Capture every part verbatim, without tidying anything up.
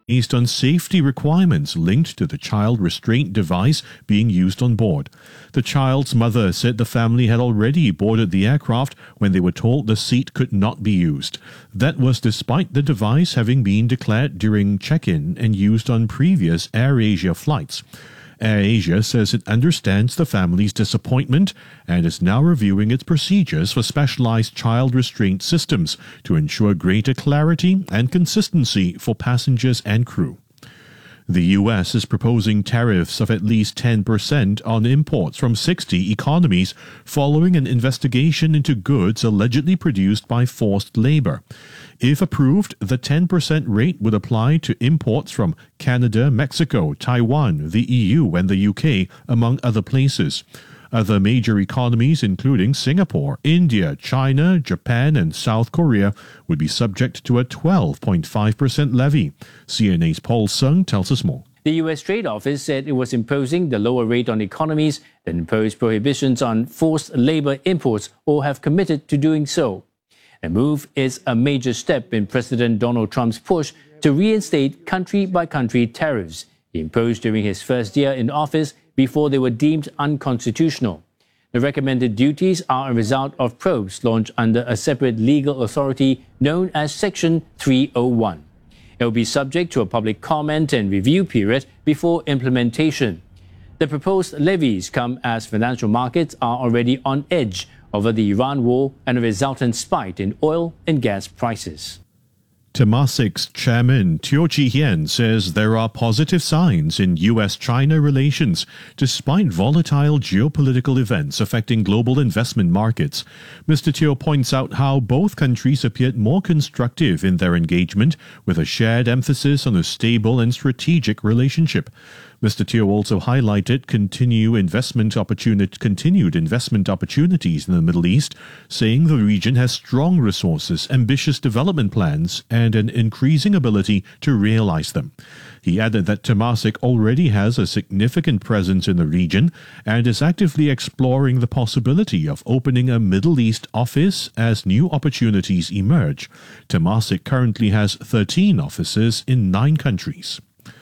based on safety requirements linked to the child restraint device being used on board. The child's mother said the family had already boarded the aircraft when they were told the seat could not be used. That was despite the device having been declared during check-in and used on previous AirAsia flights. AirAsia says it understands the family's disappointment and is now reviewing its procedures for specialized child restraint systems to ensure greater clarity and consistency for passengers and crew. The U S is proposing tariffs of at least ten percent on imports from sixty economies following an investigation into goods allegedly produced by forced labor. If approved, the ten percent rate would apply to imports from Canada, Mexico, Taiwan, the E U, and the U K, among other places. Other major economies, including Singapore, India, China, Japan, and South Korea, would be subject to a twelve point five percent levy. C N A's Paul Sung tells us more. The U S Trade Office said it was imposing the lower rate on economies that impose prohibitions on forced labor imports or have committed to doing so. The move is a major step in President Donald Trump's push to reinstate country-by-country tariffs he imposed during his first year in office before they were deemed unconstitutional. The recommended duties are a result of probes launched under a separate legal authority known as Section three oh one. It will be subject to a public comment and review period before implementation. The proposed levies come as financial markets are already on edge over the Iran war and a resultant spike in oil and gas prices. Temasek's chairman Teo Chee-hean says there are positive signs in U S China relations despite volatile geopolitical events affecting global investment markets. Mister Teo points out how both countries appeared more constructive in their engagement, with a shared emphasis on a stable and strategic relationship. Mister Teo also highlighted continue investment opportunity, continued investment opportunities in the Middle East, saying the region has strong resources, ambitious development plans, and an increasing ability to realize them. He added that Temasek already has a significant presence in the region and is actively exploring the possibility of opening a Middle East office as new opportunities emerge. Temasek currently has thirteen offices in nine countries.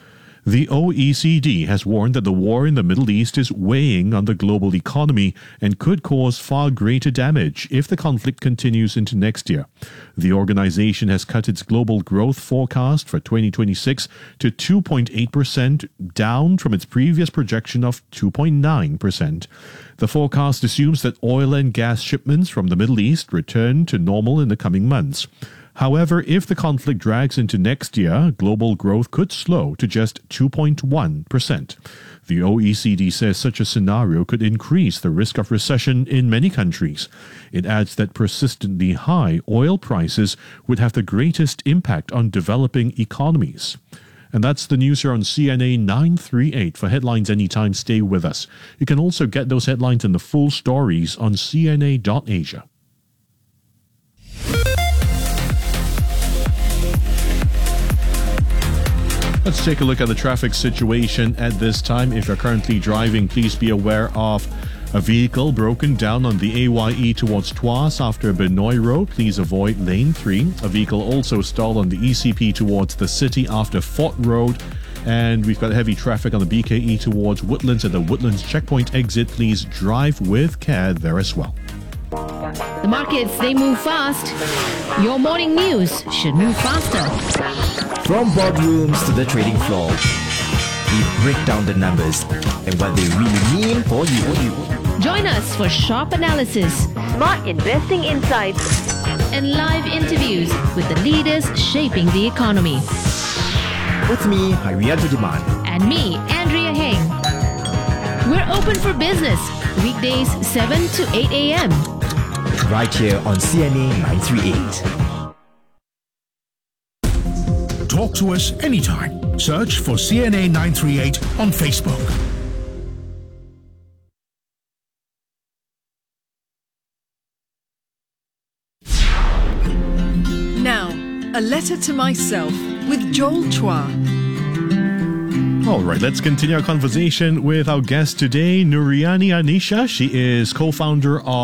The O E C D has warned that the war in the Middle East is weighing on the global economy and could cause far greater damage if the conflict continues into next year. The organization has cut its global growth forecast for twenty twenty-six to two point eight percent, down from its previous projection of two point nine percent. The forecast assumes that oil and gas shipments from the Middle East return to normal in the coming months. However, if the conflict drags into next year, global growth could slow to just two point one percent. The O E C D says such a scenario could increase the risk of recession in many countries. It adds that persistently high oil prices would have the greatest impact on developing economies. And that's the news here on C N A nine thirty-eight. For headlines anytime, stay with us. You can also get those headlines and the full stories on C N A dot asia. Let's take a look at the traffic situation at this time. If you're currently driving, please be aware of a vehicle broken down on the A Y E towards Tuas after Benoi Road. Please avoid lane three. A vehicle also stalled on the E C P towards the city after Fort Road. And we've got heavy traffic on the B K E towards Woodlands at the Woodlands checkpoint exit. Please drive with care there as well. The markets, they move fast. Your morning news should move faster. From boardrooms to the trading floor, we break down the numbers and what they really mean for you. Join us for sharp analysis, smart investing insights, and live interviews with the leaders shaping the economy. With me, Harianto Demand. And me, Andrea Heng. We're open for business, weekdays seven to eight a.m. right here on C N A nine thirty-eight. Talk to us anytime. Search for C N A nine thirty-eight on Facebook. Now, a letter to myself with Joel Chua. All right, let's continue our conversation with our guest today, Nuriani Anisha. She is co-founder of